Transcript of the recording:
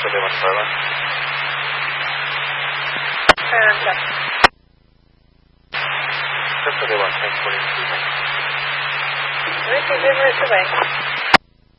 Lima Square. Delta Lima 1042. Muito bem, muito bem.